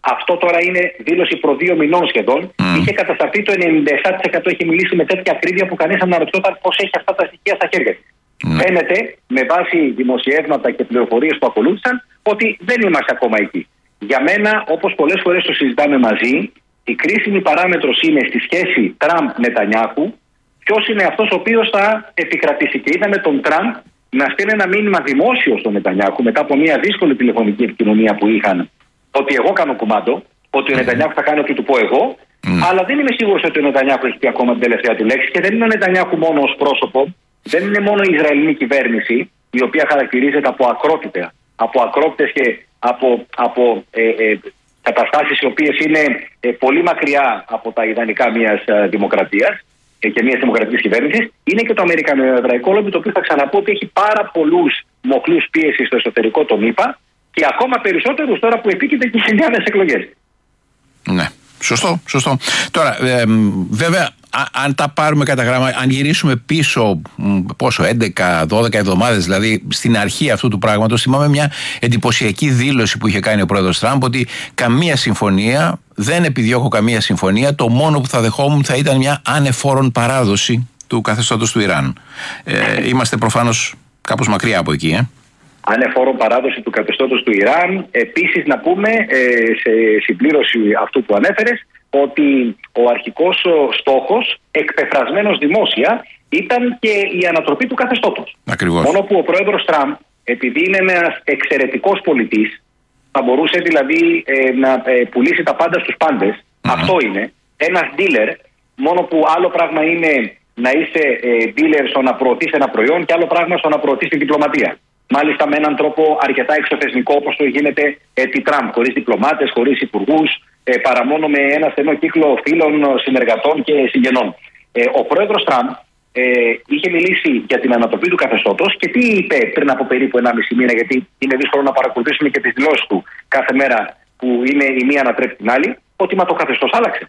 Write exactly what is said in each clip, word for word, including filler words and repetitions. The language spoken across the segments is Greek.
Αυτό τώρα είναι δήλωση προ δύο μηνών σχεδόν. Mm. Είχε κατασταθεί το ενενήντα επτά τοις εκατό, έχει μιλήσει με τέτοια ακρίβεια που κανείς αναρωτιόταν πώς έχει αυτά τα στοιχεία στα χέρια της. Mm. Φαίνεται, με βάση δημοσιεύματα και πληροφορίες που ακολούθησαν, ότι δεν είμαστε ακόμα εκεί. Για μένα, όπως πολλές φορές το συζητάμε μαζί, η κρίσιμη παράμετρος είναι στη σχέση Τραμπ-Νετανιάχου, ποιος είναι αυτός ο οποίος θα επικρατήσει. Και είδαμε τον Τραμπ να στείλει ένα μήνυμα δημόσιο στον Νετανιάχου μετά από μια δύσκολη τηλεφωνική επικοινωνία που είχαν, ότι εγώ κάνω κουμάντο, ότι ο Νετανιάχου θα κάνει ό,τι του πω εγώ, mm. αλλά δεν είμαι σίγουρος ότι ο Νετανιάχου έχει πει ακόμα την τελευταία του λέξη και δεν είναι ο Νετανιάχου μόνο ως πρόσωπο, δεν είναι μόνο η Ισραηλινή κυβέρνηση, η οποία χαρακτηρίζεται από ακρότητα, από ακρότητες και από, από ε, ε, καταστάσεις οι οποίες είναι ε, πολύ μακριά από τα ιδανικά μιας ε, δημοκρατίας ε, και μιας δημοκρατικής κυβέρνησης. Είναι και το Αμερικανοεβραϊκό λόμπι, το οποίο θα ξαναπώ ότι έχει πάρα πολλούς μοχλούς πίεσης στο εσωτερικό των ΗΠΑ και ακόμα περισσότερους τώρα που επίκειται και οι νέες εκλογές. Ναι, σωστό, σωστό. Τώρα, ε, βέβαια, α, αν τα πάρουμε κατά γράμμα, αν γυρίσουμε πίσω, πόσο, έντεκα δώδεκα εβδομάδες, δηλαδή στην αρχή αυτού του πράγματος, θυμάμαι μια εντυπωσιακή δήλωση που είχε κάνει ο πρόεδρος Τραμπ, ότι καμία συμφωνία, δεν επιδιώκω καμία συμφωνία, το μόνο που θα δεχόμουν θα ήταν μια ανεφόρον παράδοση του καθεστώτος του Ιράν. Ε, είμαστε προφανώς κάπως μακριά από εκεί, ε. Ανεφόρον παράδοση του καθεστώτος του Ιράν. Επίσης να πούμε, ε, σε συμπλήρωση αυτού που ανέφερες, ότι ο αρχικός στόχος, εκπεφρασμένος δημόσια, ήταν και η ανατροπή του καθεστώτος. Ακριβώς. Μόνο που ο πρόεδρος Τραμπ, επειδή είναι ένας εξαιρετικός πολιτής, θα μπορούσε δηλαδή ε, να ε, πουλήσει τα πάντα στους πάντες. Mm-hmm. Αυτό είναι. Ένας dealer, μόνο που άλλο πράγμα είναι να είσαι ε, dealer στο να προωθείς ένα προϊόν και άλλο πράγμα στο να προωθείς τη διπλωματία. Μάλιστα με έναν τρόπο αρκετά εξωθεσμικό, όπως το γίνεται επί Τραμπ, χωρίς διπλωμάτες, χωρίς υπουργούς, ε, παρά μόνο με ένα στενό κύκλο φίλων, συνεργατών και συγγενών. Ε, ο πρόεδρος Τραμπ ε, είχε μιλήσει για την ανατροπή του καθεστώτος και τι είπε πριν από περίπου ενάμιση μήνα, γιατί είναι δύσκολο να παρακολουθήσουμε και τις δηλώσεις του κάθε μέρα που είναι η μία ανατρέπει την άλλη, ότι μα το καθεστώς άλλαξε.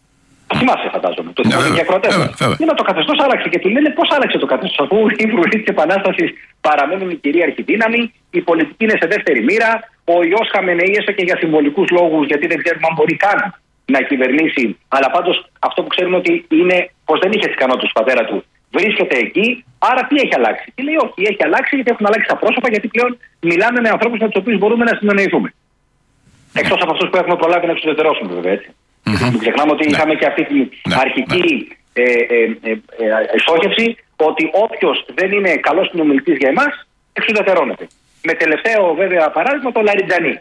Το θυμάσαι, φαντάζομαι. Το θυμάσαι και ακροατές. Είναι το καθεστώς άλλαξε και του λένε πώς άλλαξε το καθεστώς, αφού οι φρουροί της Επανάστασης παραμένουν η κυρίαρχη δύναμη, η πολιτική είναι σε δεύτερη μοίρα, ο ιός Χαμενεή, έστω και για συμβολικούς λόγους, γιατί δεν ξέρουμε αν μπορεί καν να κυβερνήσει. Αλλά πάντως αυτό που ξέρουμε ότι είναι πως δεν είχε τις ικανότητες του πατέρα του. Βρίσκεται εκεί, άρα τι έχει αλλάξει. Τι λέει, όχι, έχει αλλάξει γιατί έχουν αλλάξει τα πρόσωπα, γιατί πλέον μιλάμε με ανθρώπους με τους οποίους μπορούμε να συνεννοηθούμε. Εκτός από αυτούς που έχουμε προλάβει να εξουδετερώσουμε, βέβαια, έτσι. Mm-hmm. Μην ξεχνάμε ότι yeah. είχαμε και αυτή την yeah. αρχική yeah. Ε, ε, ε, ε, στόχευση ότι όποιος δεν είναι καλός συνομιλητής για εμάς, εξουδετερώνεται. Με τελευταίο βέβαια παράδειγμα το Λαριτζανί.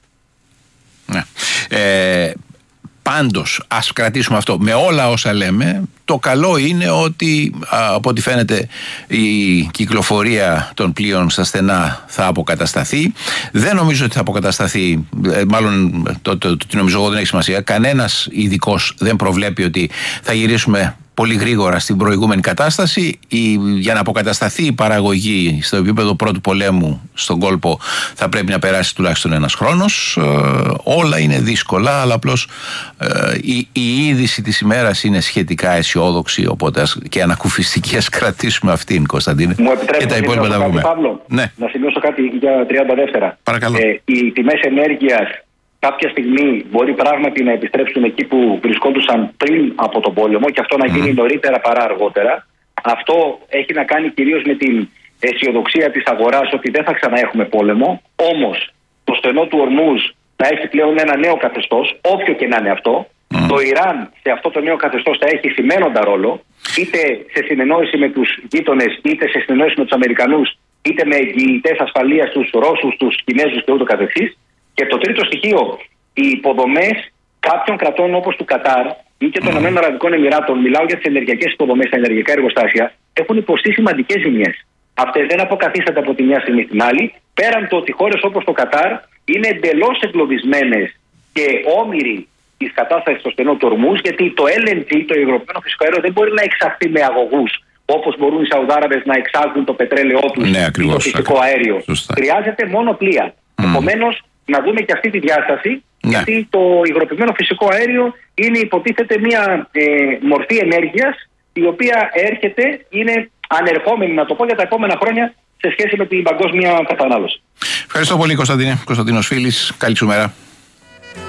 Yeah. Ε, πάντως, ας κρατήσουμε αυτό. Με όλα όσα λέμε, το καλό είναι ότι από ό,τι φαίνεται η κυκλοφορία των πλοίων στα στενά θα αποκατασταθεί. Δεν νομίζω ότι θα αποκατασταθεί, μάλλον το, το, το, το νομίζω εγώ δεν έχει σημασία. Κανένας ειδικός δεν προβλέπει ότι θα γυρίσουμε πολύ γρήγορα στην προηγούμενη κατάσταση. Η, για να αποκατασταθεί η παραγωγή στο επίπεδο πρώτου πολέμου στον κόλπο θα πρέπει να περάσει τουλάχιστον ένας χρόνος. Ε, όλα είναι δύσκολα, αλλά απλώς ε, η, η είδηση της ημέρας είναι σχετικά αισιόδοξη, οπότε ας, και ανακουφιστική, ας κρατήσουμε αυτήν, Κωνσταντίνε. Μου επιτρέπετε και τα υπόλοιπα τα βρούμε. Ναι. Να σημειώσω κάτι για τριάντα δεύτερα. Παρακαλώ. Ε, οι τιμές ενέργειας κάποια στιγμή μπορεί πράγματι να επιστρέψουν εκεί που βρισκόντουσαν πριν από τον πόλεμο και αυτό να γίνει mm. νωρίτερα παρά αργότερα. Αυτό έχει να κάνει κυρίως με την αισιοδοξία της αγοράς ότι δεν θα ξαναέχουμε πόλεμο. Όμως το στενό του Ορμούζ θα έχει πλέον ένα νέο καθεστώς, όποιο και να είναι αυτό. Mm. Το Ιράν σε αυτό το νέο καθεστώς θα έχει σημαίνοντα ρόλο, είτε σε συνεννόηση με τους γείτονες, είτε σε συνεννόηση με τους Αμερικανούς, είτε με εγγυητές ασφαλείας τους Ρώσους, τους Κινέζους και ούτω καθεξής. Και το τρίτο στοιχείο, οι υποδομές κάποιων κρατών όπως του Κατάρ ή και των Ηνωμένων Αραβικών Εμιράτων, μιλάω για τις ενεργειακές υποδομές, τα ενεργειακά εργοστάσια, έχουν υποστεί σημαντικές ζημιές. Αυτές δεν αποκαθίστανται από τη μια στιγμή στην άλλη, πέραν το ότι χώρες όπως το Κατάρ είναι εντελώς εγκλωβισμένες και όμοιροι της κατάστασης στο στενό του Ορμούζ, γιατί το ελ εν τζι, το υγροποιημένο φυσικό αέριο, δεν μπορεί να εξαχθεί με αγωγούς όπως μπορούν οι Σαουδάραβες να εξάγουν το πετρέλαιό τους, ναι, ακριβώς, το φυσικό αέριο. Σωστά. Χρειάζεται μόνο πλοία. Mm. Επομένως, να δούμε και αυτή τη διάσταση, ναι. γιατί το υγροποιημένο φυσικό αέριο είναι υποτίθεται μια ε, μορφή ενέργειας η οποία έρχεται, είναι ανερχόμενη, να το πω, για τα επόμενα χρόνια σε σχέση με την παγκόσμια κατανάλωση. Ευχαριστώ πολύ, Κωνσταντίνε. Κωνσταντίνος Φίλης, καλή σου μέρα.